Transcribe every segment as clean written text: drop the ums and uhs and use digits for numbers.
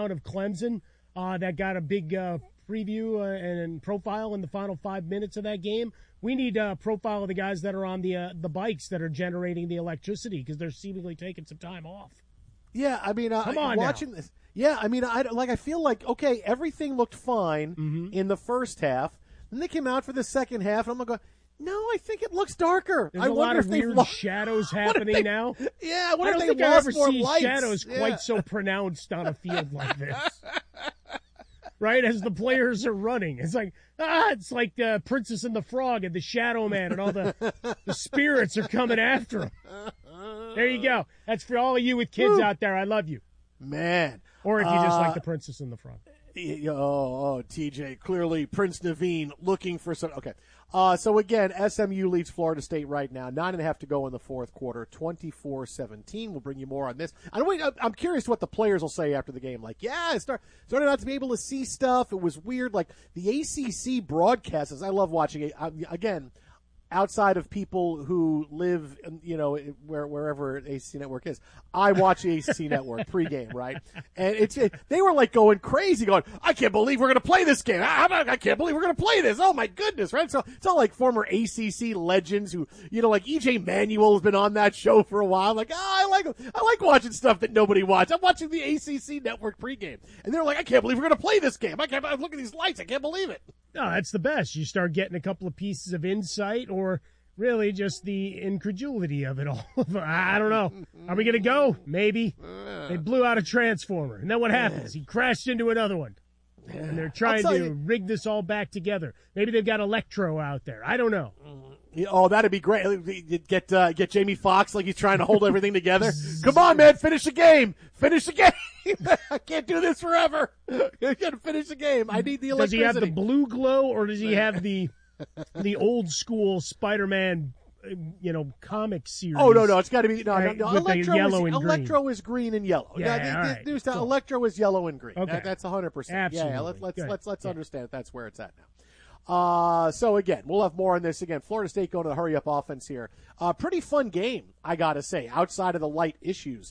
out of Clemson that got a big preview and profile in the final 5 minutes of that game. We need a profile of the guys that are on the bikes that are generating the electricity because they're seemingly taking some time off. Yeah, I mean, Come on watching now. this. Yeah, I mean, I feel like, okay, everything looked fine in the first half. Then they came out for the second half, and I'm going to go, no, I think it looks darker. There's I a wonder lot of if they've weird lost, shadows happening now. Yeah, I wonder don't if think they've I lost ever more see lights. shadows Yeah. quite so pronounced on a field like this. Right, as the players are running. It's like, it's like the Princess and the Frog and the Shadow Man and all the spirits are coming after him. There you go. That's for all of you with kids out there. I love you. Man. Or if you just like the Princess and the Frog. Oh, TJ, clearly Prince Naveen looking for some. Okay. So again, SMU leads Florida State right now. 9.5 to go in the fourth quarter, 24-17. We'll bring you more on this. I'm curious what the players will say after the game. Like, yeah, I started not to be able to see stuff. It was weird. Like the ACC broadcasts, I love watching it. Again, outside of people who live, wherever ACC Network is, I watch the ACC Network pregame, right? And they were like going crazy, going, I can't believe we're going to play this game. I can't believe we're going to play this. Oh my goodness, right? So it's all like former ACC legends who, like EJ Manuel has been on that show for a while. Like, I like watching stuff that nobody watched. I'm watching the ACC Network pregame, and they're like, I can't believe we're going to play this game. I'm looking at these lights. I can't believe it. No, that's the best. You start getting a couple of pieces of insight or really just the incredulity of it all. I don't know. Are we going to go? Maybe. They blew out a transformer. And then what happens? He crashed into another one. And they're trying to rig this all back together. Maybe they've got Electro out there. I don't know. Oh, that'd be great. Get Jamie Foxx like he's trying to hold everything together. Come on, man. Finish the game. Finish the game. I can't do this forever. I got to finish the game. I need the electricity. Does he have the blue glow or does he have the old school Spider-Man, comic series? Oh, no. It's got to be no. Electro is green and yellow. Yeah, cool. Electro is yellow and green. Okay. That's 100%. Absolutely. Yeah, let's understand that's where it's at now. So again, we'll have more on this. Again, Florida State going to the hurry-up offense here. Pretty fun game, I got to say, outside of the light issues.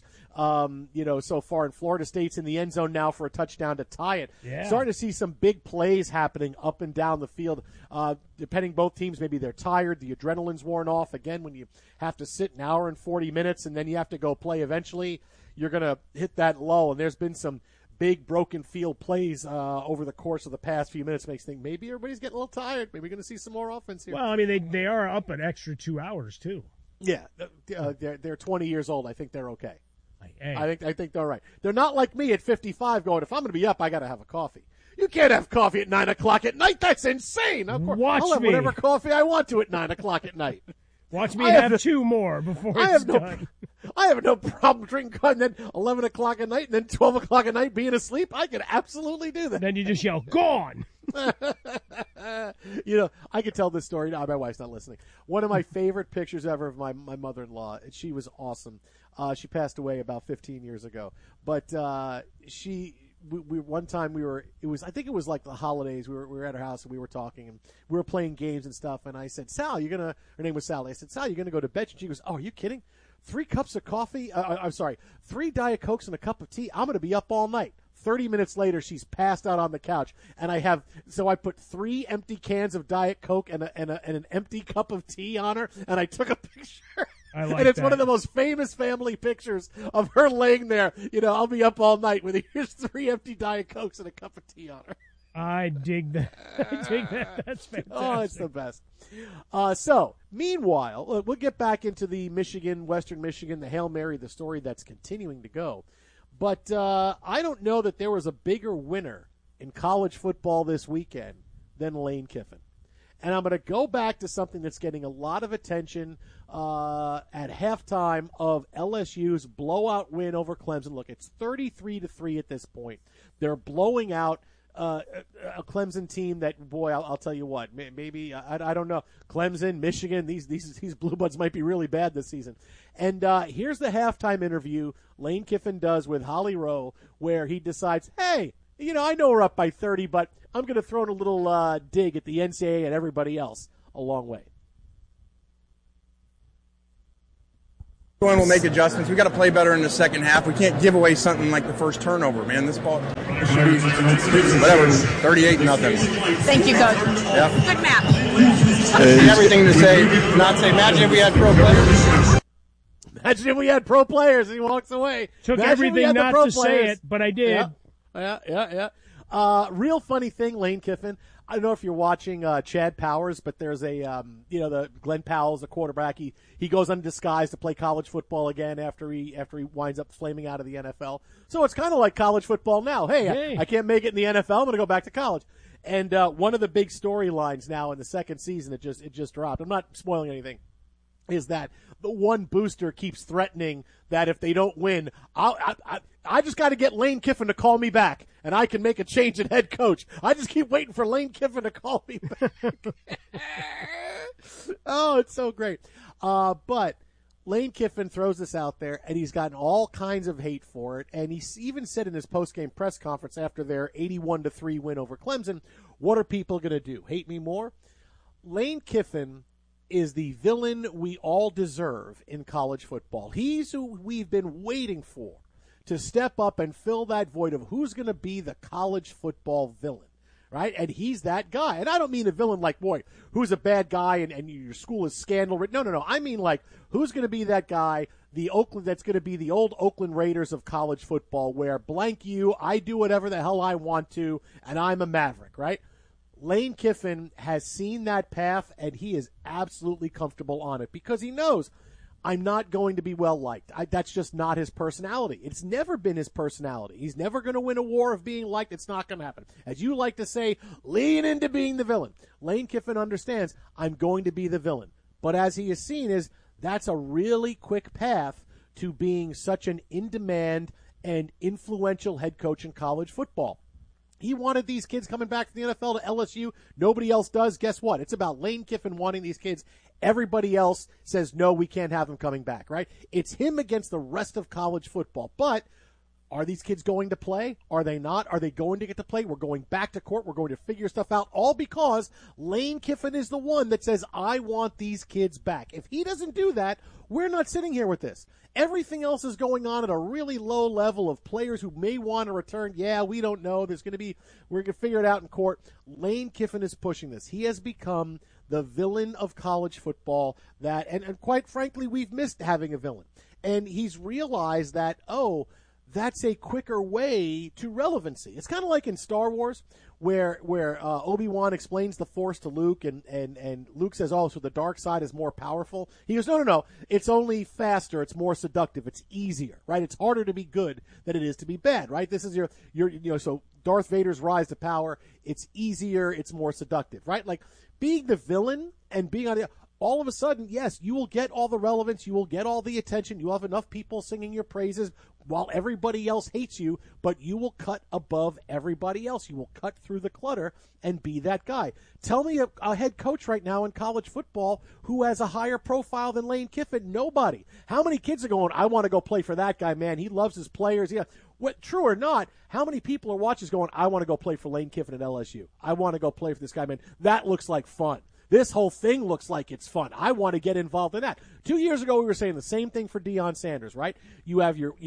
So far, and Florida State's in the end zone now for a touchdown to tie it. Yeah. Starting to see some big plays happening up and down the field. Depending both teams, maybe they're tired. The adrenaline's worn off. Again, when you have to sit an hour and 40 minutes and then you have to go play eventually, you're going to hit that low. And there's been some big broken field plays over the course of the past few minutes. Makes you think maybe everybody's getting a little tired. Maybe we're going to see some more offense here. Well, I mean, they are up an extra 2 hours, too. Yeah, they're 20 years old. I think they're okay. Hey. I think they're all right. They're not like me at 55 going, if I'm going to be up, I got to have a coffee. You can't have coffee at 9 o'clock at night. That's insane. Of course, I'll have whatever coffee I want to at 9 o'clock at night. Watch me have two more before it's done. I have no problem drinking and then 11 o'clock at night and then 12 o'clock at night being asleep. I could absolutely do that. Then you just yell, gone. I could tell this story. No, my wife's not listening. One of my favorite pictures ever of my mother-in-law. She was awesome. She passed away about 15 years ago. But one time I think it was like the holidays. We were at her house and we were talking and we were playing games and stuff. And I said, Sal, her name was Sally. I said, Sal, you're going to go to bed? And she goes, oh, are you kidding? 3 cups of coffee? I'm sorry, 3 Diet Cokes and a cup of tea? I'm going to be up all night. 30 minutes later, she's passed out on the couch, and I put 3 empty cans of Diet Coke and an empty cup of tea on her, and I took a picture. And it's one of the most famous family pictures of her laying there. I'll be up all night with here's 3 empty Diet Cokes and a cup of tea on her. I dig that. That's fantastic. Oh, it's the best. So, meanwhile, we'll get back into the Western Michigan, the Hail Mary, the story that's continuing to go. But I don't know that there was a bigger winner in college football this weekend than Lane Kiffin. And I'm going to go back to something that's getting a lot of attention at halftime of LSU's blowout win over Clemson. Look, it's 33-3 at this point. They're blowing out a Clemson team that, boy, I'll tell you what, maybe I don't know. Clemson, Michigan, these Blue Buds might be really bad this season. And here's the halftime interview Lane Kiffin does with Holly Rowe, where he decides, hey, I know we're up by 30, but I'm going to throw in a little dig at the NCAA and everybody else a long way. We'll make adjustments. We got to play better in the second half. We can't give away something like the first turnover, man. This ball should be whatever, 38-0. Thank you, Coach. Yeah. Good match. Everything to say, not say. Imagine if we had pro players. Imagine if we had pro players. He walks away. Took Imagine everything not to say it, but I did. Yeah. Real funny thing, Lane Kiffin. I don't know if you're watching Chad Powers, but there's the Glenn Powell's a quarterback. He goes undisguised to play college football again after he winds up flaming out of the NFL. So it's kind of like college football now. Hey, I can't make it in the NFL. I'm going to go back to college. And one of the big storylines now in the second season, it just dropped. I'm not spoiling anything. Is that the one booster keeps threatening that if they don't win, I just got to get Lane Kiffin to call me back, and I can make a change at head coach. I just keep waiting for Lane Kiffin to call me back. Oh, it's so great. But Lane Kiffin throws this out there, and he's gotten all kinds of hate for it. And he even said in his post-game press conference after their 81-3 win over Clemson, what are people going to do? Hate me more? Lane Kiffin is the villain we all deserve in college football. He's who we've been waiting for to step up and fill that void of who's going to be the college football villain, right? And he's that guy. And I don't mean a villain like, boy, who's a bad guy and your school is scandal. No. I mean like who's going to be that guy, that's going to be the old Oakland Raiders of college football where blank you, I do whatever the hell I want to, and I'm a maverick, right? Lane Kiffin has seen that path, and he is absolutely comfortable on it because he knows I'm not going to be well-liked. That's just not his personality. It's never been his personality. He's never going to win a war of being liked. It's not going to happen. As you like to say, lean into being the villain. Lane Kiffin understands I'm going to be the villain. But as he has seen that's a really quick path to being such an in-demand and influential head coach in college football. He wanted these kids coming back from the NFL to LSU. Nobody else does. Guess what? It's about Lane Kiffin wanting these kids. Everybody else says, no, we can't have them coming back, right? It's him against the rest of college football. But are these kids going to play? Are they not? Are they going to get to play? We're going back to court. We're going to figure stuff out, all because Lane Kiffin is the one that says, I want these kids back. If he doesn't do that, we're not sitting here with this. Everything else is going on at a really low level of players who may want to return. Yeah, we don't know. We're going to figure it out in court. Lane Kiffin is pushing this. He has become the villain of college football and quite frankly, we've missed having a villain. And he's realized that, that's a quicker way to relevancy. It's kind of like in Star Wars where Obi-Wan explains the Force to Luke and Luke says, so the dark side is more powerful. He goes, no. It's only faster. It's more seductive. It's easier, right? It's harder to be good than it is to be bad, right? This is so Darth Vader's rise to power. It's easier. It's more seductive, right? Like being the villain and being on the all of a sudden, yes, you will get all the relevance. You will get all the attention. You'll have enough people singing your praises while everybody else hates you, but you will cut above everybody else. You will cut through the clutter and be that guy. Tell me a head coach right now in college football who has a higher profile than Lane Kiffin. Nobody. How many kids are going, I want to go play for that guy, man. He loves his players. Yeah. What, true or not, how many people are watching going, I want to go play for Lane Kiffin at LSU. I want to go play for this guy, man. That looks like fun. This whole thing looks like it's fun. I want to get involved in that. 2 years ago, we were saying the same thing for Deion Sanders, right? You have your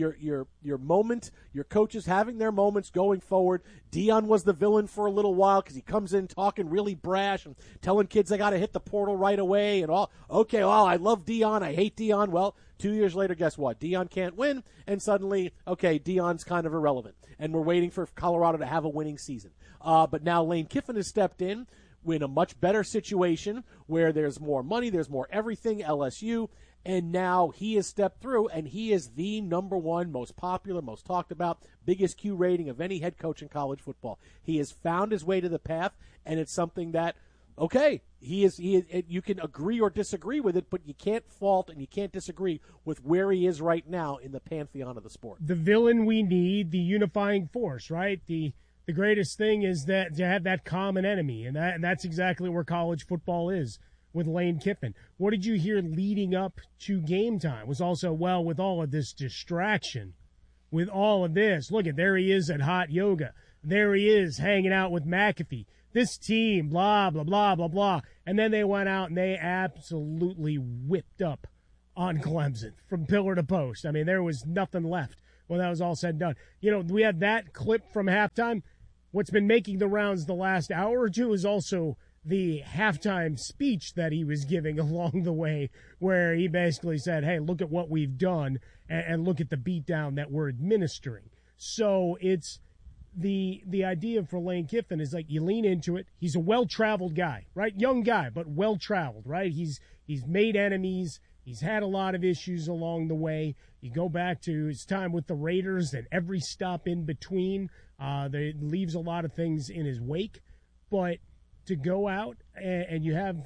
moment, your coaches having their moments going forward. Deion was the villain for a little while because he comes in talking really brash and telling kids they got to hit the portal right away and all. Okay, well, I love Deion. I hate Deion. Well, 2 years later, guess what? Deion can't win, and suddenly, okay, Deion's kind of irrelevant. And we're waiting for Colorado to have a winning season. But now Lane Kiffin has stepped in a much better situation where there's more money, there's more everything, LSU, and now he has stepped through, and he is the number one, most popular, most talked about, biggest Q rating of any head coach in college football. He has found his way to the path, and it's something that, okay, he is. You can agree or disagree with it, but you can't fault and you can't disagree with where he is right now in the pantheon of the sport. The villain we need, the unifying force, right? The greatest thing is that to have that common enemy, and that's exactly where college football is with Lane Kiffin. What did you hear leading up to game time? Was also, well, with all of this distraction, with all of this, look at, there he is at hot yoga. There he is hanging out with McAfee. This team, blah, blah, blah, blah, blah. And then they went out and they absolutely whipped up on Clemson from pillar to post. I mean, there was nothing left when that was all said and done. You know, we had that clip from halftime. What's been making the rounds the last hour or two is also the halftime speech that he was giving along the way, where he basically said, hey, look at what we've done and look at the beatdown that we're administering. So it's the idea for Lane Kiffin is like you lean into it. He's a well-traveled guy, right? Young guy, but well-traveled, right? He's made enemies. He's had a lot of issues along the way. You go back to his time with the Raiders and every stop in between. That leaves a lot of things in his wake. But to go out and you have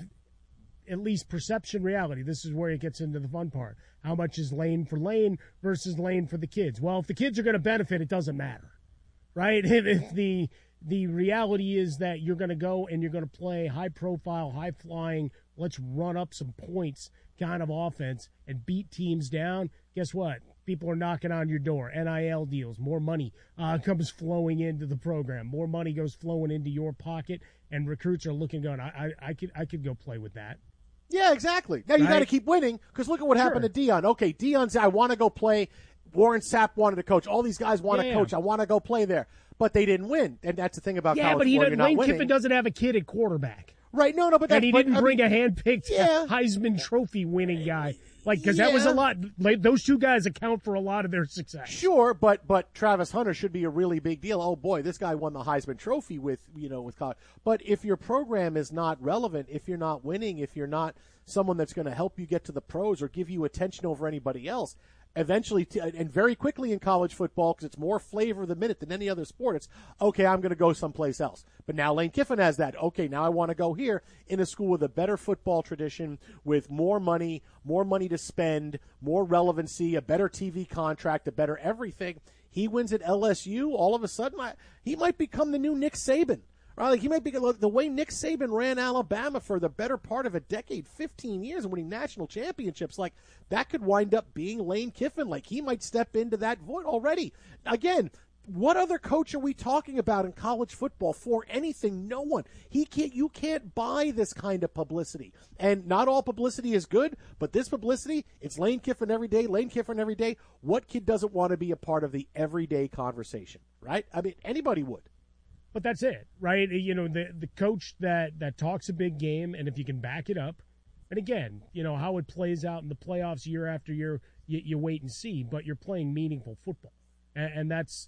at least perception reality, this is where it gets into the fun part. How much is Lane for Lane versus Lane for the kids? Well, if the kids are going to benefit, it doesn't matter, right? If the reality is that you're going to go and you're going to play high-profile, high-flying, let's run up some points kind of offense and beat teams down, guess what? People are knocking on your door. NIL deals, more money comes flowing into the program. More money goes flowing into your pocket, and recruits are looking, going, I could go play with that. Yeah, exactly. Now you got to keep winning, because look at what happened to Deion. Okay, Deion said, I want to go play. Warren Sapp wanted to coach. All these guys want to coach. I want to go play there. But they didn't win, and that's the thing about college football. But Lane Kiffin doesn't have a kid at quarterback. Right, no, but he didn't bring a hand-picked Heisman Trophy winning guy. Because that was a lot. Like, those two guys account for a lot of their success. Sure, but Travis Hunter should be a really big deal. Oh boy, this guy won the Heisman Trophy with college. But if your program is not relevant, if you're not winning, if you're not someone that's going to help you get to the pros or give you attention over anybody else, eventually, and very quickly in college football, because it's more flavor of the minute than any other sport, it's, okay, I'm going to go someplace else. But now Lane Kiffin has that. Okay, now I want to go here in a school with a better football tradition, with more money to spend, more relevancy, a better TV contract, a better everything. He wins at LSU. All of a sudden, he might become the new Nick Saban. Right, like he might be the way Nick Saban ran Alabama for the better part of a decade, 15 years, and winning national championships. Like, that could wind up being Lane Kiffin. Like, he might step into that void already. Again, what other coach are we talking about in college football for anything? No one. You can't buy this kind of publicity. And not all publicity is good, but this publicity, it's Lane Kiffin every day, Lane Kiffin every day. What kid doesn't want to be a part of the everyday conversation, right? I mean, anybody would. But that's it, right? You know, the coach that talks a big game, and if you can back it up, and again, you know, how it plays out in the playoffs year after year, you wait and see, but you're playing meaningful football. And that's,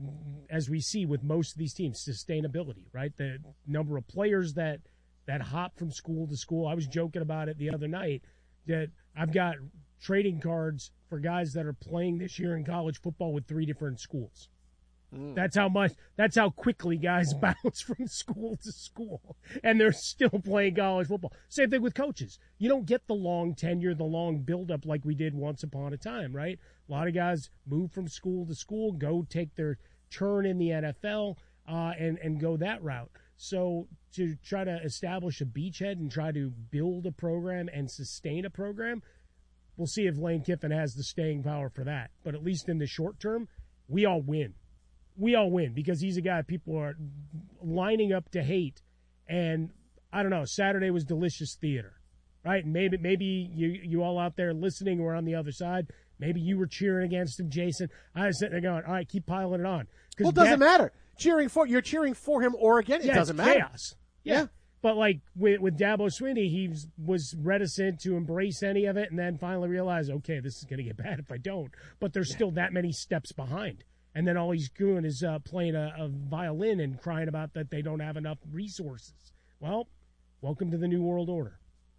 as we see with most of these teams, sustainability, right? The number of players that hop from school to school. I was joking about it the other night that I've got trading cards for guys that are playing this year in college football with 3 different schools. That's how quickly guys bounce from school to school, and they're still playing college football. Same thing with coaches. You don't get the long tenure, the long buildup like we did once upon a time, right? A lot of guys move from school to school, go take their turn in the NFL, and go that route. So to try to establish a beachhead and try to build a program and sustain a program, we'll see if Lane Kiffin has the staying power for that. But at least in the short term, we all win. We all win because he's a guy people are lining up to hate. And I don't know, Saturday was delicious theater, right? And maybe you all out there listening were on the other side. Maybe you were cheering against him, Jason. I was sitting there going, all right, keep piling it on. Well, it doesn't matter. You're cheering for him or against it doesn't matter. Chaos. Yeah. But like with Dabo Swinney, he was reticent to embrace any of it and then finally realized, okay, this is going to get bad if I don't. But there's still that many steps behind. And then all he's doing is playing a violin and crying about that they don't have enough resources. Well, welcome to the New World Order.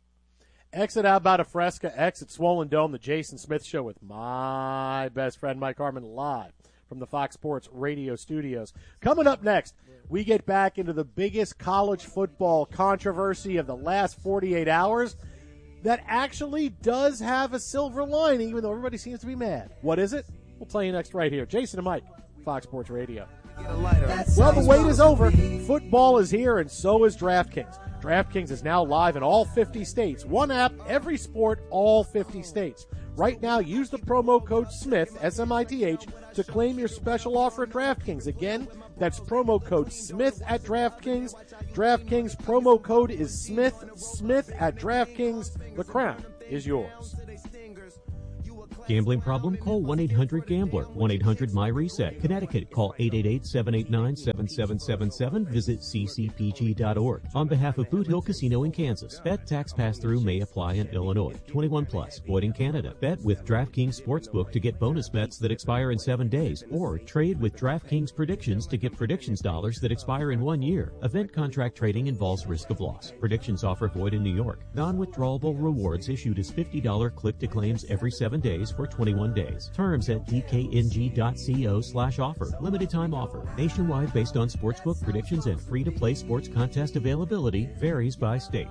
Exit out about a Fresca, exit Swollen Dome, the Jason Smith Show with my best friend Mike Harmon live from the Fox Sports Radio studios. Coming up next, we get back into the biggest college football controversy of the last 48 hours that actually does have a silver lining, even though everybody seems to be mad. What is it? We'll tell you next right here. Jason and Mike, Fox Sports Radio. Well, the wait is over. Football is here, and so is DraftKings. DraftKings is now live in all 50 states. One app, every sport, all 50 states. Right now, use the promo code SMITH, S-M-I-T-H, to claim your special offer at DraftKings. Again, that's promo code SMITH at DraftKings. DraftKings promo code is SMITH at DraftKings. The crown is yours. Gambling problem? Call 1-800-GAMBLER. 1-800-MY-RESET. Connecticut, call 888-789-7777. Visit ccpg.org. On behalf of Boot Hill Casino in Kansas, bet tax pass-through may apply in Illinois. 21 plus. Void in Canada. Bet with DraftKings Sportsbook to get bonus bets that expire in 7 days, or trade with DraftKings Predictions to get predictions dollars that expire in 1 year. Event contract trading involves risk of loss. Predictions offer void in New York. Non-withdrawable rewards issued as $50 click-to-claims every 7 days for 21 days. Terms at dkng.co/offer. Limited time offer. Nationwide based on sportsbook predictions and free-to-play sports contest availability. Varies by state.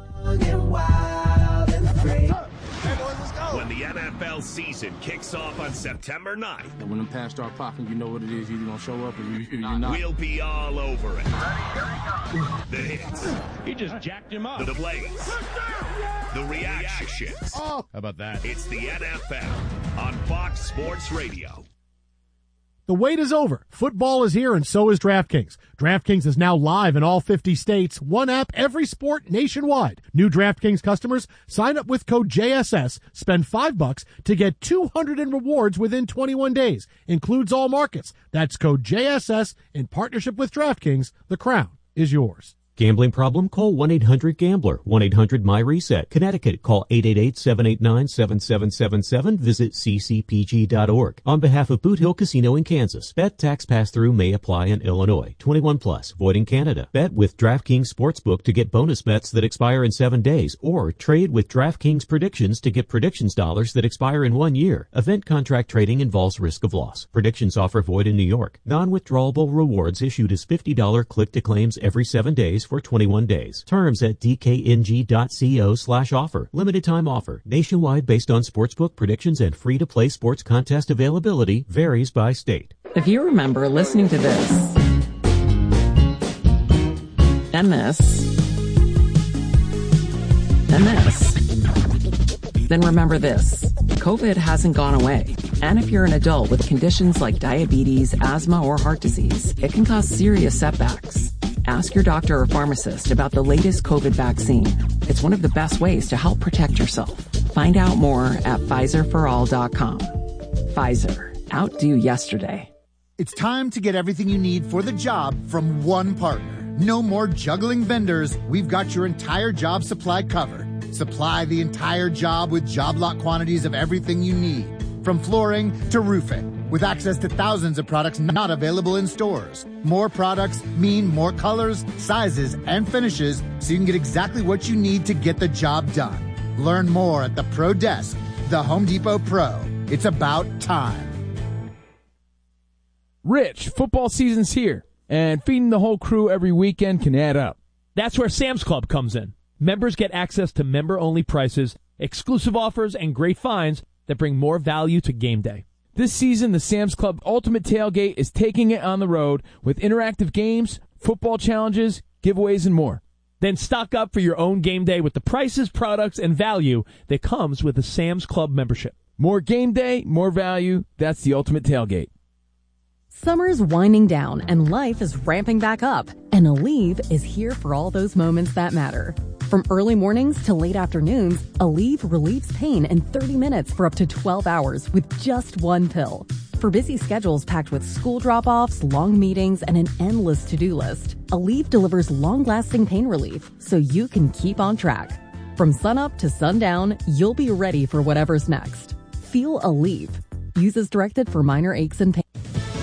When the NFL season kicks off on September 9th, and when the pads start popping, you know what it is. You're going to show up or you're not. We'll be all over it. The hits. He just jacked him up. The plays. The reactions. How about that? It's the NFL on Fox Sports Radio. The wait is over. Football is here, and so is DraftKings. DraftKings is now live in all 50 states. One app, every sport, nationwide. New DraftKings customers, sign up with code JSS, spend $5 to get $200 in rewards within 21 days. Includes all markets. That's code JSS in partnership with DraftKings. The crown is yours. Gambling problem? Call 1-800-GAMBLER. 1-800-MY-RESET. Connecticut, call 888-789-7777. Visit ccpg.org. On behalf of Boot Hill Casino in Kansas, bet tax pass-through may apply in Illinois. 21 plus. Void in Canada. Bet with DraftKings Sportsbook to get bonus bets that expire in 7 days, or trade with DraftKings Predictions to get predictions dollars that expire in 1 year. Event contract trading involves risk of loss. Predictions offer void in New York. Non-withdrawable rewards issued as $50 click-to-claims every 7 days for 21 days. Terms at dkng.co/offer. Limited time offer. Nationwide based on sportsbook predictions and free-to-play sports contest availability. Varies by state. If you remember listening to this and this and this, then remember this. COVID hasn't gone away. And if you're an adult with conditions like diabetes, asthma, or heart disease, it can cause serious setbacks. Ask your doctor or pharmacist about the latest COVID vaccine. It's one of the best ways to help protect yourself. Find out more at PfizerForAll.com. Pfizer. Outdo yesterday. It's time to get everything you need for the job from one partner. No more juggling vendors. We've got your entire job supply covered. Supply the entire job with job lot quantities of everything you need, from flooring to roofing, with access to thousands of products not available in stores. More products mean more colors, sizes, and finishes, so you can get exactly what you need to get the job done. Learn more at the Pro Desk, the Home Depot Pro. It's about time. Rich, football season's here, and feeding the whole crew every weekend can add up. That's where Sam's Club comes in. Members get access to member-only prices, exclusive offers, and great finds that bring more value to game day. This season, the Sam's Club Ultimate Tailgate is taking it on the road with interactive games, football challenges, giveaways, and more. Then stock up for your own game day with the prices, products, and value that comes with a Sam's Club membership. More game day, more value. That's the Ultimate Tailgate. Summer's winding down and life is ramping back up. And Aleve is here for all those moments that matter. From early mornings to late afternoons, Aleve relieves pain in 30 minutes for up to 12 hours with just one pill. For busy schedules packed with school drop-offs, long meetings, and an endless to-do list, Aleve delivers long-lasting pain relief so you can keep on track. From sunup to sundown, you'll be ready for whatever's next. Feel Aleve. Use as directed for minor aches and pains.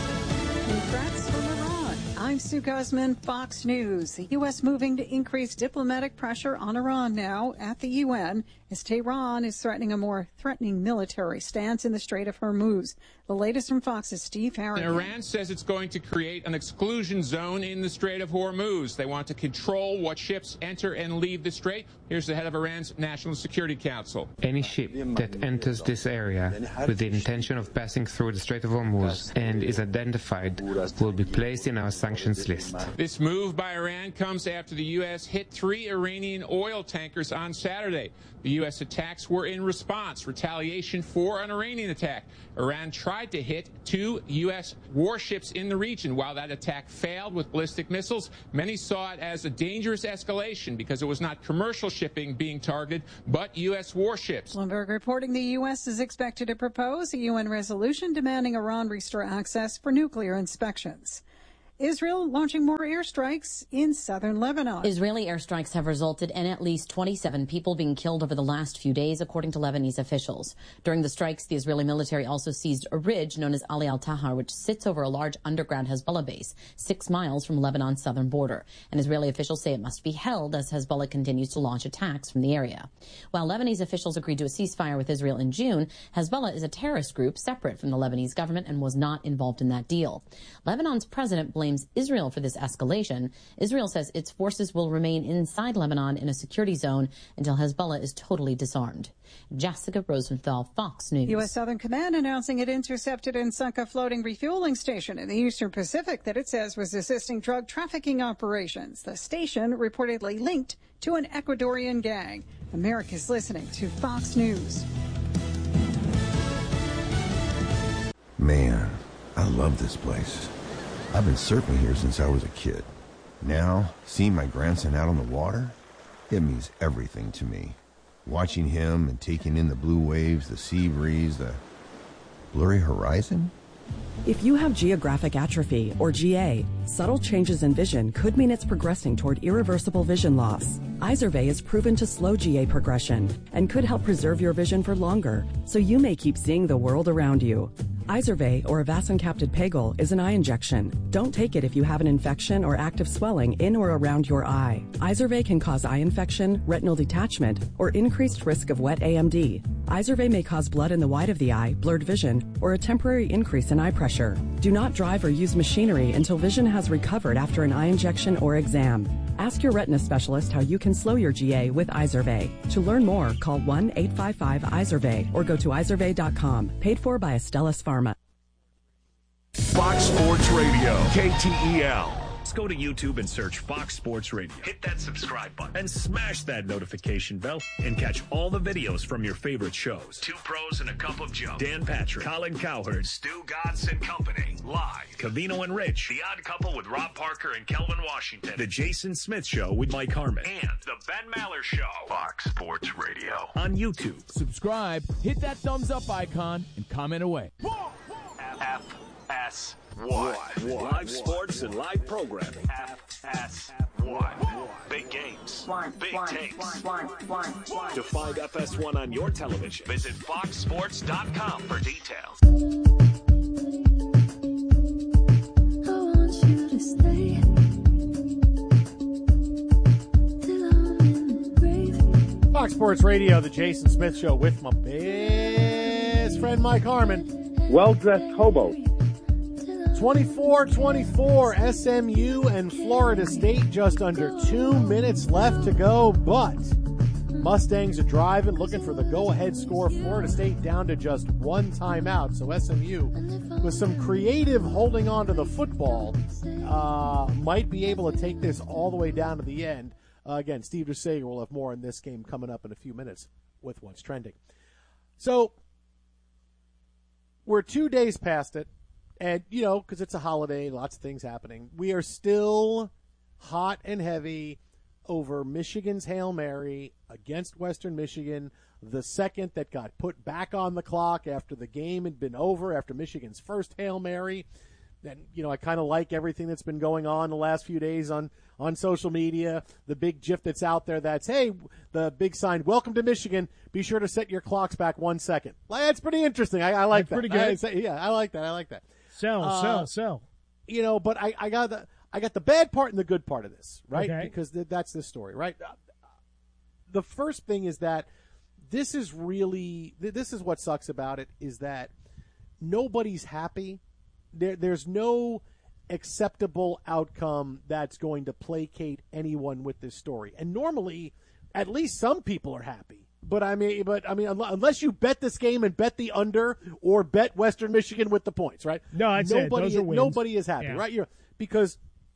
I'm Sue Guzman, Fox News. The U.S. moving to increase diplomatic pressure on Iran now at the UN as Tehran is threatening a more threatening military stance in the Strait of Hormuz. The latest from Fox's Steve Harrigan. Iran says it's going to create an exclusion zone in the Strait of Hormuz. They want to control what ships enter and leave the strait. Here's the head of Iran's National Security Council. Any ship that enters this area with the intention of passing through the Strait of Hormuz and is identified will be placed in our sanctions sanctions list. This move by Iran comes after the U.S. hit 3 Iranian oil tankers on Saturday. The U.S. attacks were in response, retaliation for an Iranian attack. Iran tried to hit 2 U.S. warships in the region. While that attack failed with ballistic missiles, many saw it as a dangerous escalation because it was not commercial shipping being targeted, but U.S. warships. Bloomberg reporting the U.S. is expected to propose a UN resolution demanding Iran restore access for nuclear inspections. Israel launching more airstrikes in southern Lebanon. Israeli airstrikes have resulted in at least 27 people being killed over the last few days, according to Lebanese officials. During the strikes, the Israeli military also seized a ridge known as Ali al-Tahar, which sits over a large underground Hezbollah base 6 miles from Lebanon's southern border. And Israeli officials say it must be held as Hezbollah continues to launch attacks from the area. While Lebanese officials agreed to a ceasefire with Israel in June, Hezbollah is a terrorist group separate from the Lebanese government and was not involved in that deal. Lebanon's president blames Israel for this escalation. Israel says its forces will remain inside Lebanon in a security zone until Hezbollah is totally disarmed. Jessica Rosenthal, Fox News. U.S. Southern Command announcing it intercepted and sunk a floating refueling station in the Eastern Pacific that it says was assisting drug trafficking operations. The station reportedly linked to an Ecuadorian gang. America's listening to Fox News. Man, I love this place. I've been surfing here since I was a kid. Now, seeing my grandson out on the water, it means everything to me. Watching him and taking in the blue waves, the sea breeze, the blurry horizon. If you have geographic atrophy, or GA, subtle changes in vision could mean it's progressing toward irreversible vision loss. Izervay is proven to slow GA progression and could help preserve your vision for longer, so you may keep seeing the world around you. Izervay, or avacincaptad pegol, is an eye injection. Don't take it if you have an infection or active swelling in or around your eye. Izervay can cause eye infection, retinal detachment, or increased risk of wet AMD. Izervay may cause blood in the white of the eye, blurred vision, or a temporary increase in eye pressure. Do not drive or use machinery until vision has recovered after an eye injection or exam. Ask your retina specialist how you can slow your GA with Izervay. To learn more, call 1-855-IZERVAY or go to izervay.com. Paid for by Astellas Pharma. Fox Sports Radio, KTEL. Just go to YouTube and search Fox Sports Radio. Hit that subscribe button and smash that notification bell and catch all the videos from your favorite shows. Two Pros and a Cup of Joe. Dan Patrick, Colin Cowherd, Stu Godson Company. Live. Covino and Rich. The Odd Couple with Rob Parker and Kelvin Washington. The Jason Smith Show with Mike Harmon. And The Ben Maller Show. Fox Sports Radio. On YouTube. Subscribe, hit that thumbs up icon, and comment away. FS1. Live sports and live programming. FS1. Big games. Big takes. To find FS1 on your television, visit foxsports.com for details. I want you to stay till I'm in the grave. Fox Sports Radio, the Jason Smith Show with my best friend Mike Harmon. Well-dressed hobos. 24-24, SMU and Florida State, just under 2 minutes left to go, but Mustangs are driving, looking for the go-ahead score. Florida State down to just one timeout, so SMU, with some creative holding on to the football, might be able to take this all the way down to the end. Again, Steve DeSager will have more in this game coming up in a few minutes with what's trending. So, we're 2 days past it. And, you know, because it's a holiday, lots of things happening. We are still hot and heavy over Michigan's Hail Mary against Western Michigan, the second that got put back on the clock after the game had been over, after Michigan's first Hail Mary. And, you know, I kind of like everything that's been going on the last few days on social media. The big GIF that's out there that's, hey, the big sign, welcome to Michigan. Be sure to set your clocks back 1 second. That's pretty interesting. I like that. Pretty good. I like that. Sell. You know, but I got the bad part and the good part of this, right? Okay. Because that's the story, right? The first thing is that this is what sucks about it, is that nobody's happy. There's no acceptable outcome that's going to placate anyone with this story. And normally, at least some people are happy. But I mean, unless you bet this game and bet the under or bet Western Michigan with the points, right? No, I'd say those are wins. Nobody is happy, right? Because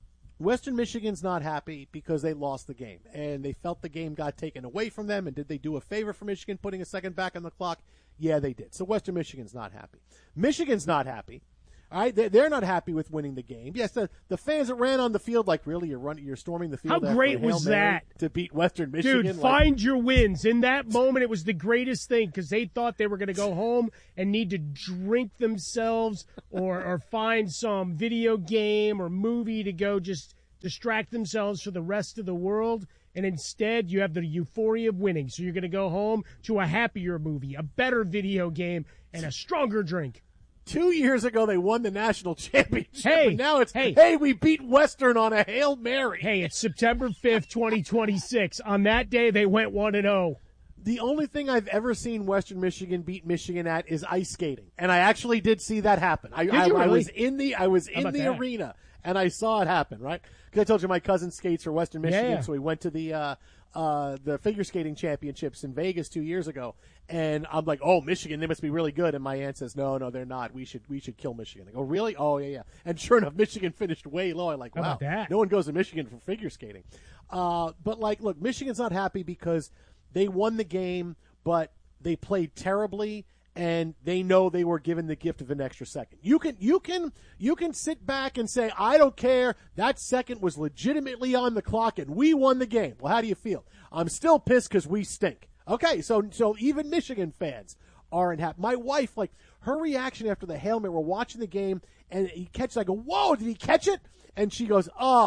Western Michigan's not happy because they lost the game, and they felt the game got taken away from them, and did they do a favor for Michigan putting a second back on the clock? Yeah, they did. So Western Michigan's not happy. Michigan's not happy. All right, they're not happy with winning the game. Yes, the fans that ran on the field, like, really, you're storming the field. How great was that to beat Western Michigan? Dude, find your wins. In that moment, it was the greatest thing because they thought they were going to go home and need to drink themselves or find some video game or movie to go just distract themselves for the rest of the world. And instead, you have the euphoria of winning. So you're going to go home to a happier movie, a better video game, and a stronger drink. 2 years ago, they won the national championship, Hey, and now it's, hey, we beat Western on a Hail Mary. Hey, it's September 5th, 2026. On that day, they went 1-0. The only thing I've ever seen Western Michigan beat Michigan at is ice skating, and I actually did see that happen. I was in the arena, and I saw it happen, right? Because I told you my cousin skates for Western Michigan, so we went to the figure skating championships in Vegas 2 years ago, and I'm like, oh, Michigan, they must be really good. And my aunt says, no, they're not. We should kill Michigan. I go, really? Oh, yeah. And sure enough, Michigan finished way low. I'm like, wow, no one goes to Michigan for figure skating. But like, look, Michigan's not happy because they won the game, but they played terribly, and they know they were given the gift of an extra second. You can sit back and say, I don't care. That second was legitimately on the clock, and we won the game. Well, how do you feel? I'm still pissed because we stink. Okay, so even Michigan fans aren't happy. My wife, like, her reaction after the Hail Mary, we're watching the game, and he catches it. I go, whoa, did he catch it? And she goes,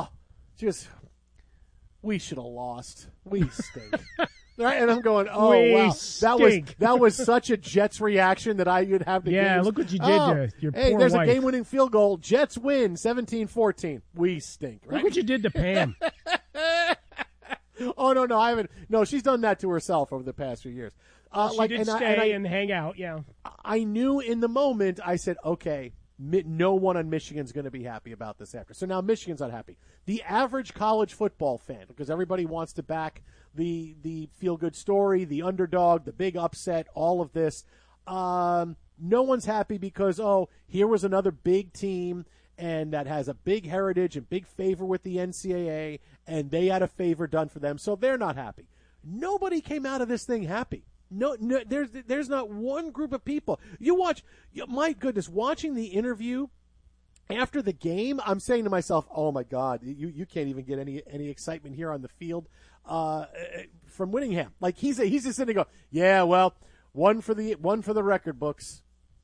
we should have lost. We stink. Right, and I'm going, oh, wow. That was such a Jets reaction that you'd have to Yeah, look what you did to your poor Hey, there's wife. a game-winning field goal. Jets win 17-14. We stink, right? Look what you did to Pam. Oh, no, I haven't. No, she's done that to herself over the past few years. She did stay and hang out, yeah. I knew in the moment, I said, okay, no one on Michigan's going to be happy about this after. So now Michigan's not happy. The average college football fan, because everybody wants to back the feel-good story, the underdog, the big upset, all of this, no one's happy because, here was another big team and that has a big heritage and big favor with the NCAA, and they had a favor done for them, so they're not happy. Nobody came out of this thing happy. No, there's not one group of people. You watch, my goodness, watching the interview after the game, I'm saying to myself, oh my God, you can't even get any excitement here on the field from Whittingham. Like he's just sitting there going, yeah, well, one for the record books.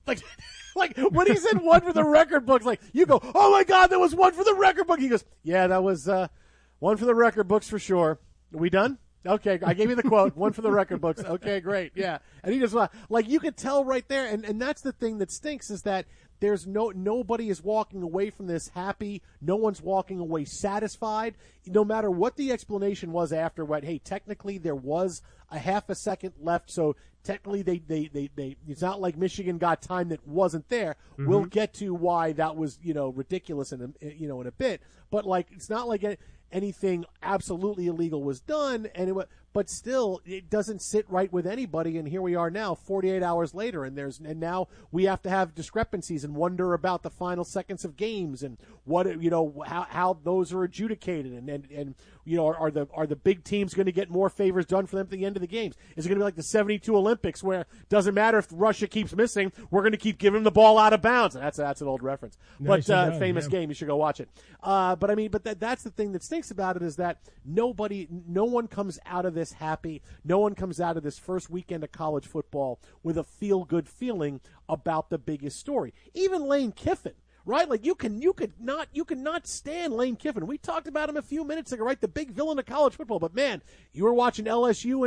Like when he said one for the record books, like you go, oh my God, there was one for the record book. He goes, yeah, that was one for the record books for sure. Are we done? Okay, I gave you the quote, one for the record books. Okay, great, yeah. And he just, like, you could tell right there, and that's the thing that stinks is that there's nobody is walking away from this happy. No one's walking away satisfied. No matter what the explanation was after hey, technically there was a half a second left, so technically they it's not like Michigan got time that wasn't there. Mm-hmm. We'll get to why that was, ridiculous in a bit. But like, it's not like anything absolutely illegal was done, but still, it doesn't sit right with anybody. And here we are now, 48 hours later, and now we have to have discrepancies and wonder about the final seconds of games and what how those are adjudicated, and are the big teams going to get more favors done for them at the end of the games? Is it going to be like the '72 Olympics where it doesn't matter if Russia keeps missing, we're going to keep giving them the ball out of bounds? That's an old reference, nice, but famous game. You should go watch it. But that's the thing that stinks about it is that no one comes out of this happy. No one comes out of this first weekend of college football with a feel-good feeling about the biggest story. Even Lane Kiffin, right? Like you could not stand Lane Kiffin. We talked about him a few minutes ago, right? The big villain of college football. But man, you were watching LSU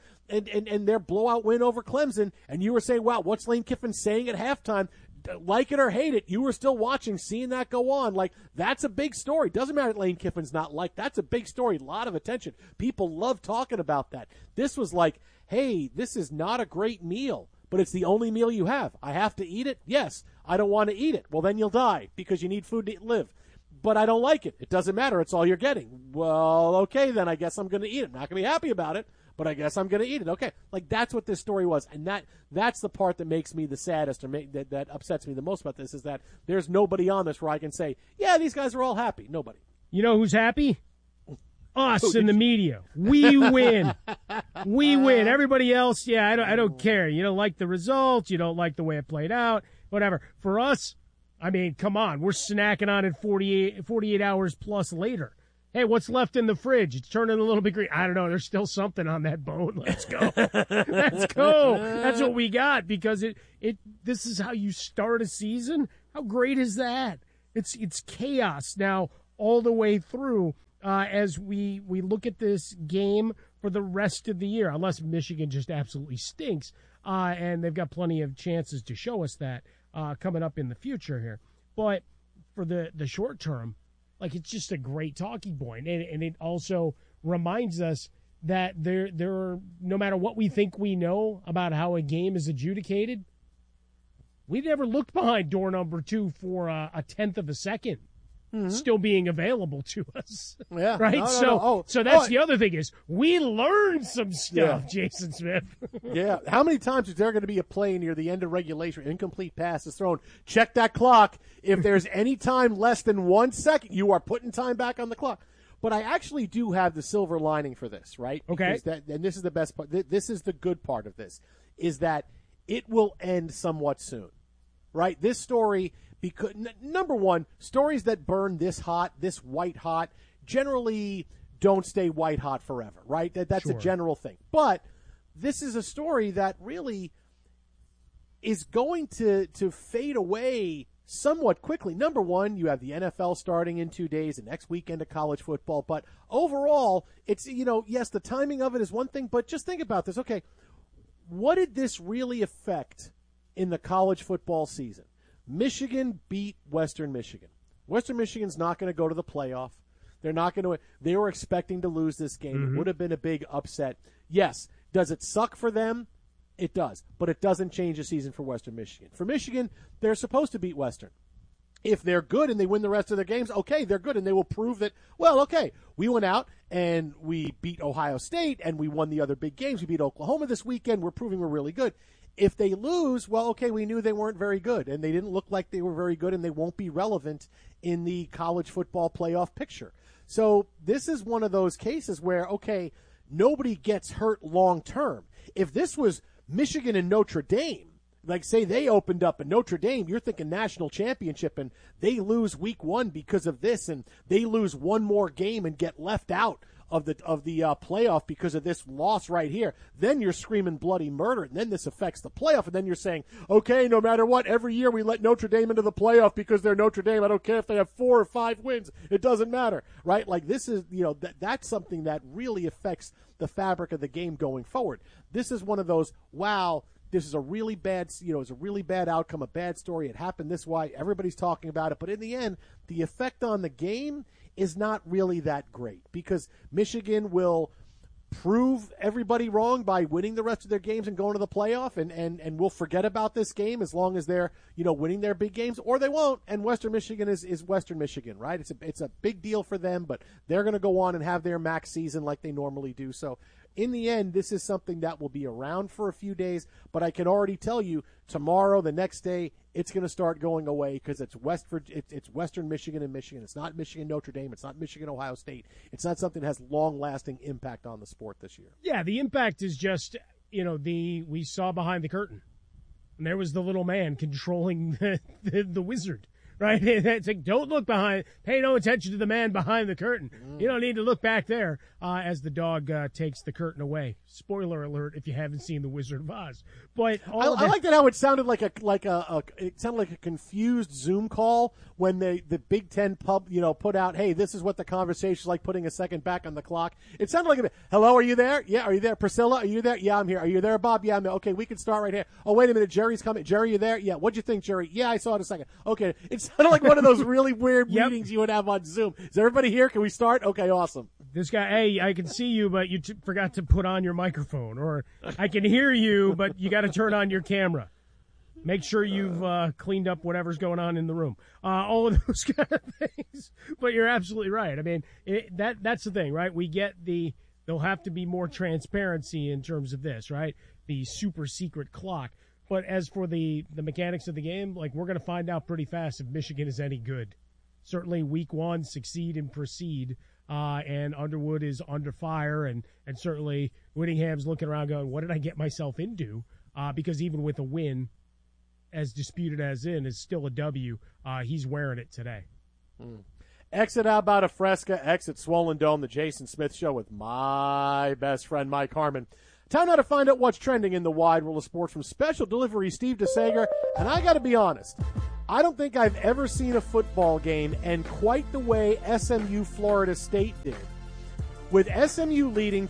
and their blowout win over Clemson, and you were saying, wow, what's Lane Kiffin saying at halftime? Like it or hate it, you were still watching, seeing that go on. Like, that's a big story. Doesn't matter that Lane Kiffin's not liked. That's a big story. A lot of attention. People love talking about that. This was like, hey, this is not a great meal, but it's the only meal you have. I have to eat it? Yes. I don't want to eat it. Well, then you'll die because you need food to live. But I don't like it. It doesn't matter. It's all you're getting. Well, okay, then I guess I'm going to eat it. I'm not going to be happy about it, but I guess I'm going to eat it. Okay. Like, that's what this story was. And that's the part that makes me the saddest, or that upsets me the most about this, is that there's nobody on this where I can say, yeah, these guys are all happy. Nobody. You know who's happy? Us in the media. We win. We win. Everybody else, yeah, I don't care. You don't like the results. You don't like the way it played out. Whatever. For us, I mean, come on. We're snacking on it 48 hours plus later. Hey, what's left in the fridge? It's turning a little bit green. I don't know. There's still something on that bone. Let's go. Let's go. That's what we got because this is how you start a season. How great is that? It's chaos now all the way through. As we look at this game for the rest of the year, unless Michigan just absolutely stinks, and they've got plenty of chances to show us that coming up in the future here. But for the short term, like it's just a great talking point, and it also reminds us that there are, no matter what we think we know about how a game is adjudicated, we never looked behind door number 2 for a tenth of a second. Still being available to us. Yeah. Right? No. So that's the other thing is we learned some stuff, Jason Smith. Yeah. How many times is there going to be a play near the end of regulation, incomplete pass is thrown? Check that clock. If there's any time less than 1 second, you are putting time back on the clock. But I actually do have the silver lining for this, right? Okay. And this is the best part. This is the good part of this, is that it will end somewhat soon, right? This story, because number one, stories that burn this hot, this white hot, generally don't stay white hot forever, right? That's Sure. a general thing. But this is a story that really is going to fade away somewhat quickly. Number one, you have the NFL starting in 2 days, the next weekend of college football. But overall, it's, yes, the timing of it is one thing, but just think about this. Okay, what did this really affect in the college football season? Michigan beat Western Michigan. Western Michigan's not going to go to the playoff. They're not going to. They were expecting to lose this game. It would have been a big upset. Yes. Does it suck for them? It does. But it doesn't change the season for Western Michigan. For Michigan, they're supposed to beat Western. If they're good and they win the rest of their games, okay, they're good, and they will prove that, well, okay, we went out and we beat Ohio State and we won the other big games. We beat Oklahoma this weekend. We're proving we're really good. If they lose, well, okay, we knew they weren't very good, and they didn't look like they were very good, and they won't be relevant in the college football playoff picture. So this is one of those cases where, okay, nobody gets hurt long term. If this was Michigan and Notre Dame, like say they opened up and Notre Dame, you're thinking national championship, and they lose week 1 because of this, and they lose one more game and get left out of the playoff because of this loss right here, then you're screaming bloody murder, and then this affects the playoff, and then you're saying, okay, no matter what, every year we let Notre Dame into the playoff because they're Notre Dame. I don't care if they have 4 or 5 wins. It doesn't matter, right? Like this is, that's something that really affects the fabric of the game going forward. This is one of those, wow, this is a really bad, it's a really bad outcome, a bad story. It happened this way. Everybody's talking about it. But in the end, the effect on the game is not really that great because Michigan will prove everybody wrong by winning the rest of their games and going to the playoff, and we'll forget about this game as long as they're, winning their big games, or they won't. And Western Michigan is Western Michigan, right? It's a big deal for them, but they're going to go on and have their max season like they normally do. So in the end, this is something that will be around for a few days, but I can already tell you tomorrow, the next day, it's going to start going away because it's Western Michigan and Michigan. It's not Michigan Notre Dame. It's not Michigan Ohio State. It's not something that has long-lasting impact on the sport this year. Yeah, the impact is just, we saw behind the curtain. And there was the little man controlling the wizard, right? It's like, don't look behind. Pay no attention to the man behind the curtain. You don't need to look back there as the dog takes the curtain away. Spoiler alert if you haven't seen The Wizard of Oz. But I like that how it sounded like a confused Zoom call when the Big Ten pub put out, hey, this is what the conversation's like, putting a second back on the clock. It sounded like hello, are you there? Yeah, are you there? Priscilla, are you there? Yeah, I'm here. Are you there, Bob? Yeah, I'm there. Okay, we can start right here. Oh, wait a minute, Jerry's coming. Jerry, you there? Yeah. What'd you think, Jerry? Yeah, I saw it a second. Okay, it sounded like one of those really weird meetings you would have on Zoom. Is everybody here? Can we start? Okay, awesome. This guy, hey, I can see you, but you forgot to put on your microphone. Or I can hear you, but you got to turn on your camera. Make sure you've cleaned up whatever's going on in the room. All of those kind of things. But you're absolutely right. I mean, that's the thing, right? We get there'll have to be more transparency in terms of this, right? The super secret clock. But as for the mechanics of the game, like, we're going to find out pretty fast if Michigan is any good. certainly week one, succeed and proceed. And Underwood is under fire, and certainly Whittingham's looking around going, what did I get myself into? Because even with a win, as disputed as is still a W, he's wearing it today. Exit out about a Fresca, exit Swollen Dome, the Jason Smith Show with my best friend, Mike Harmon. Time now to find out what's trending in the wide world of sports from Special Delivery Steve DeSager. And I got to be honest, I don't think I've ever seen a football game end quite the way SMU Florida State did. With SMU leading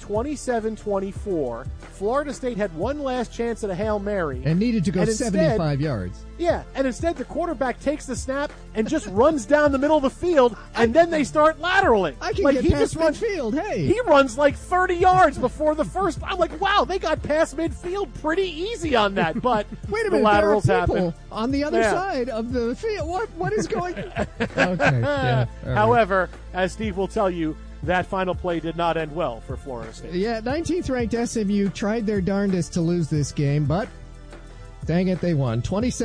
27-24, Florida State had one last chance at a Hail Mary. And needed to go instead, 75 yards. Yeah, and instead the quarterback takes the snap and just runs down the middle of the field, and then they start lateraling. I can like get he past just runs, midfield, hey. He runs like 30 yards before the first. I'm like, wow, they got past midfield pretty easy on that. But Wait a the minute, laterals there are people happen. on the other Yeah. side of the field. What is going on? Okay, yeah. all right. However, as Steve will tell you, that final play did not end well for Florida State. Yeah, 19th ranked SMU tried their darndest to lose this game, but dang it, they won.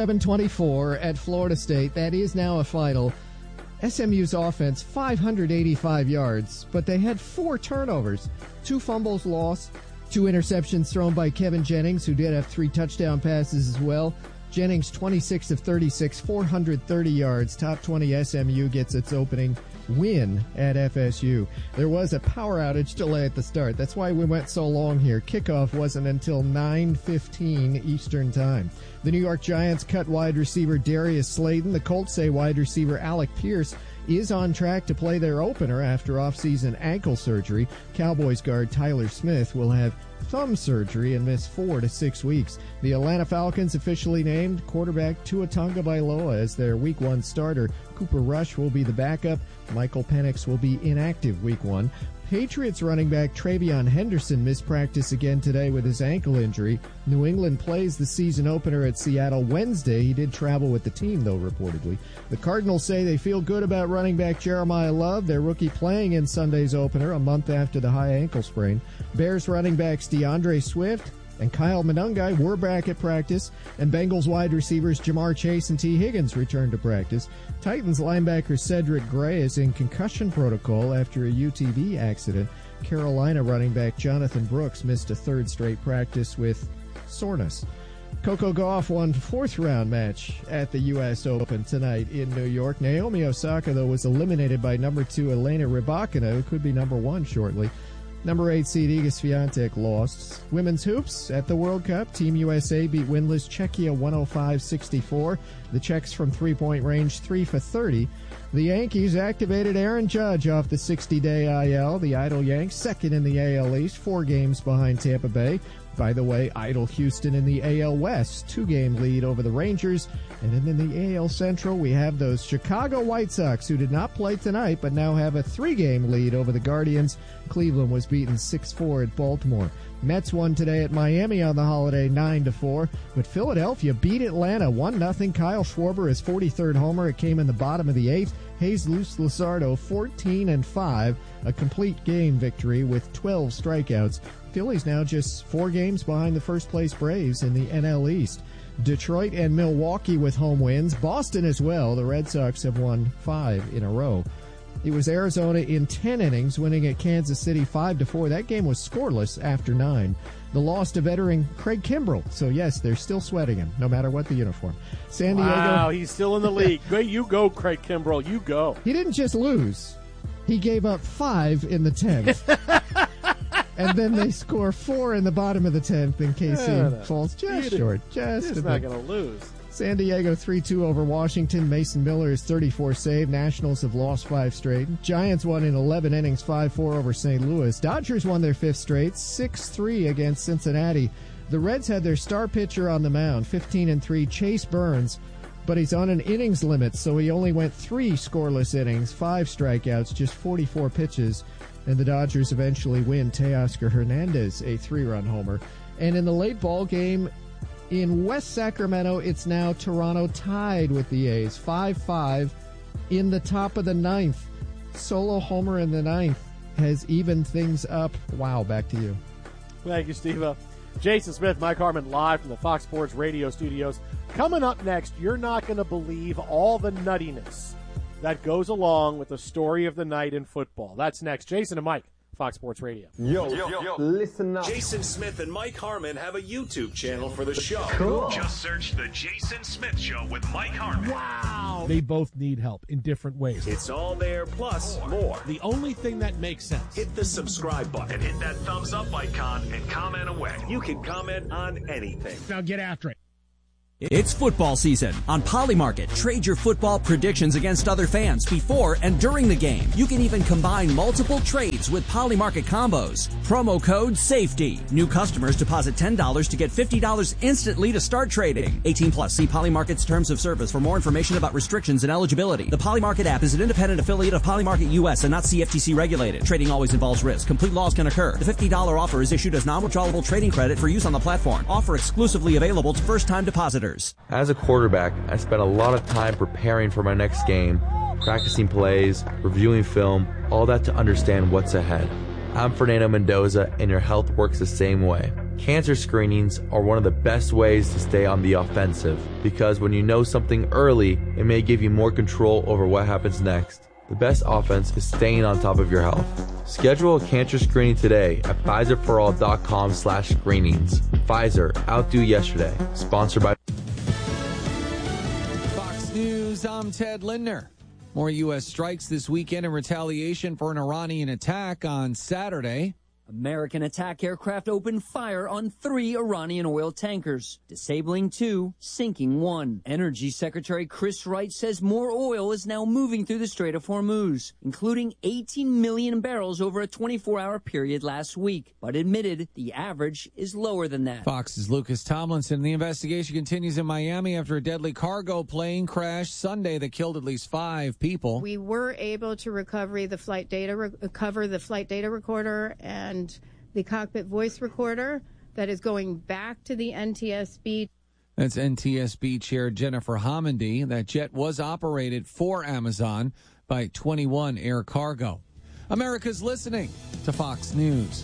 27-24 at Florida State. That is now a final. SMU's offense, 585 yards, but they had 4 turnovers, 2 fumbles lost, 2 interceptions thrown by Kevin Jennings, who did have 3 touchdown passes as well. Jennings, 26 of 36, 430 yards. Top 20 SMU gets its opening win at FSU. There was a power outage delay at the start. That's why we went so long here. Kickoff wasn't until 9:15 Eastern Time. The New York Giants cut wide receiver Darius Slayton. The Colts say wide receiver Alec Pierce is on track to play their opener after offseason ankle surgery. Cowboys guard Tyler Smith will have thumb surgery and miss 4 to 6 weeks. The Atlanta Falcons officially named quarterback Tua Tagovailoa as their Week 1 starter. Cooper Rush will be the backup. Michael Penix will be inactive Week 1. Patriots running back Travion Henderson missed practice again today with his ankle injury. New England plays the season opener at Seattle Wednesday. He did travel with the team, though, reportedly. The Cardinals say they feel good about running back Jeremiah Love, their rookie, playing in Sunday's opener a month after the high ankle sprain. Bears running backs DeAndre Swift and Kyle Monangai were back at practice, and Bengals wide receivers Jamar Chase and T. Higgins returned to practice. Titans linebacker Cedric Gray is in concussion protocol after a UTV accident. Carolina running back Jonathan Brooks missed a 3rd straight practice with soreness. Coco Gauff won 4th-round match at the U.S. Open tonight in New York. Naomi Osaka, though, was eliminated by number 2 Elena Rybakina, who could be number 1 shortly. Number 8 seed Iga Swiatek lost. Women's hoops at the World Cup. Team USA beat winless Czechia 105-64. The Czechs from three-point range 3 for 30. The Yankees activated Aaron Judge off the 60-day IL. The Idle Yanks, second in the AL East, 4 games behind Tampa Bay. By the way, Idle Houston in the AL West, 2-game lead over the Rangers. And then in the AL Central, we have those Chicago White Sox, who did not play tonight, but now have a 3-game lead over the Guardians. Cleveland was beaten 6-4 at Baltimore. Mets won today at Miami on the holiday 9-4, but Philadelphia beat Atlanta 1-0. Kyle Schwarber, his 43rd homer. It came in the bottom of the 8th. Jesus Luzardo 14-5, a complete game victory with 12 strikeouts. Phillies now just 4 games behind the first-place Braves in the NL East. Detroit and Milwaukee with home wins. Boston as well. The Red Sox have won 5 in a row. It was Arizona in 10 innings, winning at Kansas City 5-4. That game was scoreless after 9. The loss to veteran Craig Kimbrell. So, yes, they're still sweating him, no matter what the uniform. San Diego. Wow, he's still in the league. You go, Craig Kimbrell. You go. He didn't just lose. He gave up 5 in the 10th. And then they score 4 in the bottom of the 10th, and KC falls just short. He's not going to lose. San Diego 3-2 over Washington. Mason Miller is 34 save. Nationals have lost 5 straight. Giants won in 11 innings, 5-4 over St. Louis. Dodgers won their 5th straight, 6-3 against Cincinnati. The Reds had their star pitcher on the mound, 15-3, Chase Burns, but he's on an innings limit, so he only went 3 scoreless innings, 5 strikeouts, just 44 pitches. And the Dodgers eventually win. Teoscar Hernandez, a 3-run homer. And in the late ball game in West Sacramento, it's now Toronto tied with the A's, 5-5 in the top of the 9th. Solo homer in the 9th has evened things up. Wow, back to you. Thank you, Steve. Jason Smith, Mike Harmon, live from the Fox Sports Radio studios. Coming up next, you're not going to believe all the nuttiness that goes along with the story of the night in football. That's next. Jason and Mike, Fox Sports Radio. Yo, listen up. Jason Smith and Mike Harmon have a YouTube channel for the show. Cool. Just search The Jason Smith Show with Mike Harmon. Wow. They both need help in different ways. It's all there, plus more. The only thing that makes sense. Hit the subscribe button and hit that thumbs up icon and comment away. You can comment on anything. Now get after it. It's football season. On Polymarket, trade your football predictions against other fans before and during the game. You can even combine multiple trades with Polymarket combos. Promo code SAFETY. New customers deposit $10 to get $50 instantly to start trading. 18 plus. See Polymarket's terms of service for more information about restrictions and eligibility. The Polymarket app is an independent affiliate of Polymarket US and not CFTC regulated. Trading always involves risk. Complete loss can occur. The $50 offer is issued as non-withdrawable trading credit for use on the platform. Offer exclusively available to first-time depositors. As a quarterback, I spent a lot of time preparing for my next game, practicing plays, reviewing film, all that to understand what's ahead. I'm Fernando Mendoza, and your health works the same way. Cancer screenings are one of the best ways to stay on the offensive, because when you know something early, it may give you more control over what happens next. The best offense is staying on top of your health. Schedule a cancer screening today at Pfizerforall.com/screenings. Pfizer, outdo yesterday. Sponsored by Fox News, I'm Ted Lindner. More U.S. strikes this weekend in retaliation for an Iranian attack on Saturday. American attack aircraft opened fire on 3 Iranian oil tankers, disabling 2, sinking 1. Energy Secretary Chris Wright says more oil is now moving through the Strait of Hormuz, including 18 million barrels over a 24-hour period last week, but admitted the average is lower than that. Fox's Lucas Tomlinson. The investigation continues in Miami after a deadly cargo plane crashed Sunday that killed at least 5 people. We were able to recover the flight data recorder and the cockpit voice recorder that is going back to the NTSB. That's NTSB Chair Jennifer Homendy. That jet was operated for Amazon by 21 Air Cargo. America's listening to Fox News.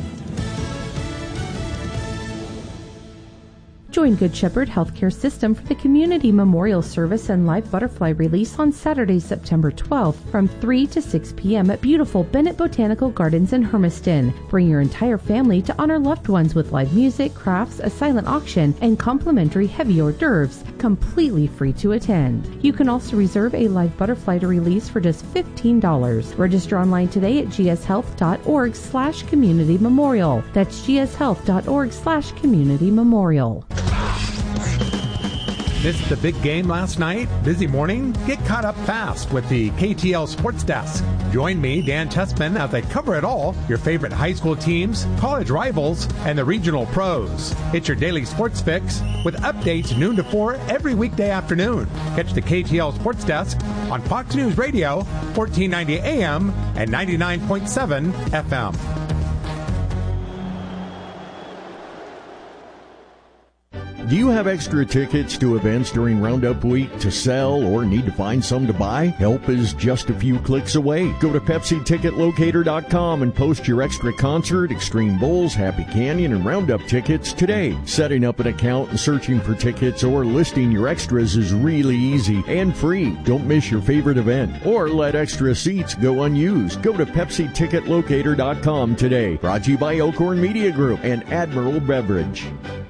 Join Good Shepherd Healthcare System for the Community Memorial Service and live butterfly release on Saturday, September 12th from 3 to 6 p.m. at beautiful Bennett Botanical Gardens in Hermiston. Bring your entire family to honor loved ones with live music, crafts, a silent auction, and complimentary heavy hors d'oeuvres, completely free to attend. You can also reserve a live butterfly to release for just $15. Register online today at gshealth.org/community memorial. That's gshealth.org/community memorial. Missed the big game last night? Busy morning? Get caught up fast with the KTL Sports Desk. Join me, Dan Tessman, as I cover it all, your favorite high school teams, college rivals, and the regional pros. It's your daily sports fix with updates noon to 4 every weekday afternoon. Catch the KTL Sports Desk on Fox News Radio, 1490 AM and 99.7 FM. Do you have extra tickets to events during Roundup Week to sell or need to find some to buy? Help is just a few clicks away. Go to PepsiTicketLocator.com and post your extra concert, Extreme Bowls, Happy Canyon, and Roundup tickets today. Setting up an account and searching for tickets or listing your extras is really easy and free. Don't miss your favorite event or let extra seats go unused. Go to PepsiTicketLocator.com today. Brought to you by Elkhorn Media Group and Admiral Beverage.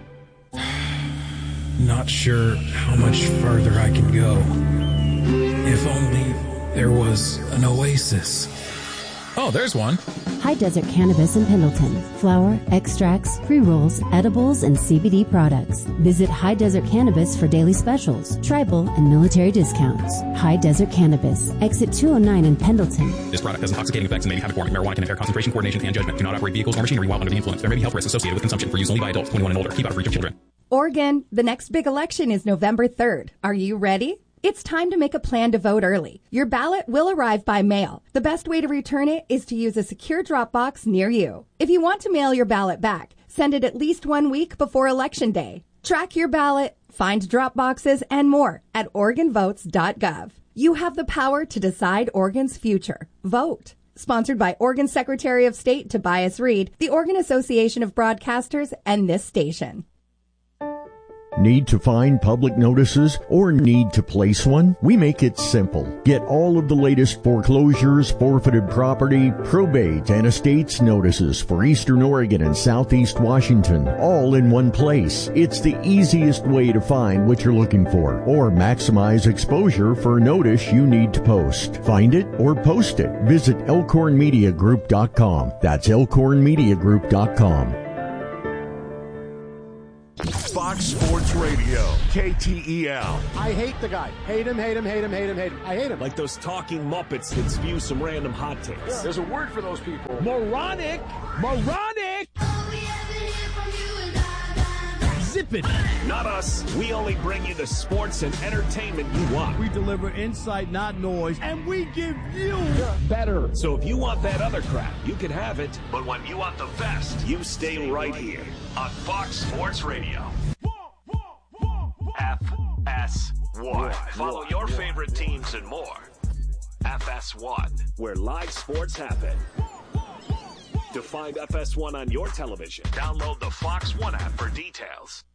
Not sure how much further I can go. If only there was an oasis. Oh, there's one. High Desert Cannabis in Pendleton. Flower, extracts, pre-rolls, edibles, and CBD products. Visit High Desert Cannabis for daily specials, tribal, and military discounts. High Desert Cannabis. Exit 209 in Pendleton. This product has intoxicating effects and may be habit forming. Marijuana can impair concentration, coordination, and judgment. Do not operate vehicles or machinery while under the influence. There may be health risks associated with consumption. For use only by adults 21 and older. Keep out of reach of children. Oregon, the next big election is November 3rd. Are you ready? It's time to make a plan to vote early. Your ballot will arrive by mail. The best way to return it is to use a secure drop box near you. If you want to mail your ballot back, send it at least 1 week before Election Day. Track your ballot, find drop boxes, and more at OregonVotes.gov. You have the power to decide Oregon's future. Vote. Sponsored by Oregon Secretary of State Tobias Reed, the Oregon Association of Broadcasters, and this station. Need to find public notices or need to place one? We make it simple. Get all of the latest foreclosures, forfeited property, probate, and estates notices for Eastern Oregon and Southeast Washington, all in one place. It's the easiest way to find what you're looking for or maximize exposure for a notice you need to post. Find it or post it. Visit elkhornmediagroup.com. That's elkhornmediagroup.com. Fox Sports Radio, KTEL. I hate the guy. Hate him. I hate him. Like those talking Muppets that spew some random hot takes. Yeah. There's a word for those people. Moronic. Zip it. Not us. We only bring you the sports and entertainment you want. We deliver insight, not noise, and we give you better. So if you want that other crap, you can have it. But when you want the best, you stay right here on Fox Sports Radio. FS1. Follow your favorite teams and more. FS1, where live sports happen. To find FS1 on your television, download the Fox One app for details.